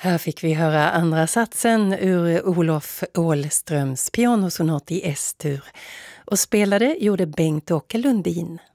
Här fick vi höra andra satsen ur Olof Åhlströms pianosonat i S-dur. Och spelade gjorde Bengt-Åke Lundin.